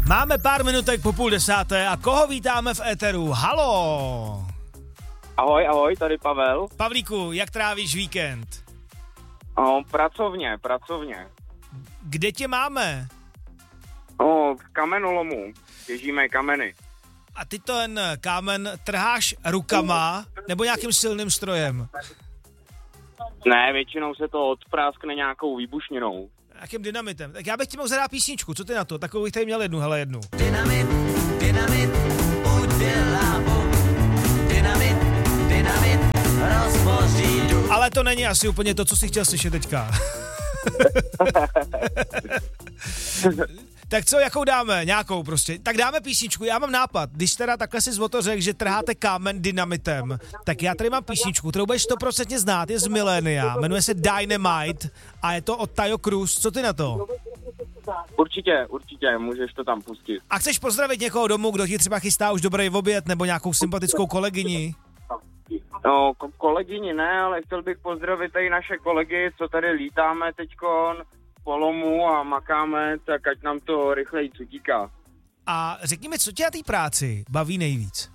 Máme pár minutek po 9:30 a koho vítáme v éteru? Halo! Ahoj, tady Pavel. Pavlíku, jak trávíš víkend? Pracovně. Kde tě máme? V kamenolomu. Těžíme kameny. A ty ten kámen trháš rukama nebo nějakým silným strojem? Ne, většinou se to odpráskne nějakou výbušninou. Jakým dynamitem? Tak já bych ti mohl zahrát písničku, co ty na to? Takovou bych tady měl jednu. Dynamit, udělá Bůh. Dynamit, rozboří duch. Ale to není asi úplně to, co jsi chtěl slyšet teďka. Tak co, jakou dáme? Nějakou prostě. Tak dáme písničku, já mám nápad. Když teda takhle si zvoto řekl, že trháte kámen dynamitem, tak já tady mám písničku, kterou budeš 100% znát, je z Milénia, jmenuje se Dynamite a je to od Tayo Cruz. Co ty na to? Určitě, můžeš to tam pustit. A chceš pozdravit někoho domů, kdo ti třeba chystá už dobrý oběd, nebo nějakou sympatickou kolegyni? No, kolegyni ne, ale chtěl bych pozdravit i naše kolegy, co tady lítáme teďkon po lomu a makáme, tak ať nám to rychleji utíká. A řekni mi, co tě na té práci baví nejvíc?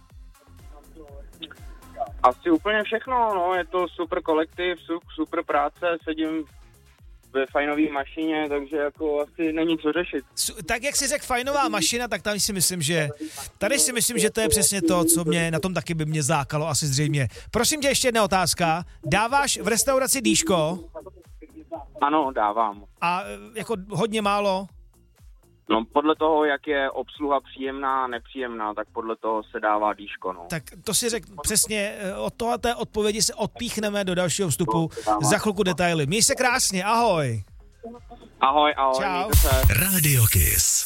Asi úplně všechno, no, je to super kolektiv, super práce, sedím ve fajnové mašině, takže jako asi není co řešit. Tak jak jsi řekl fajnová mašina, tak tady si myslím, že to je přesně to, co mě na tom taky by mě zlákalo asi zřejmě. Prosím tě, ještě jedna otázka. Dáváš v restauraci dýško? Ano, dávám. A jako hodně málo? No podle toho, jak je obsluha příjemná, nepříjemná, tak podle toho se dává dýško, no. Tak to si řekl přesně, od tohoto odpovědi se odpíchneme do dalšího vstupu. Za chvilku detaily. Měj se krásně, ahoj. Ahoj, Čau. mějte se. Radio Kiss.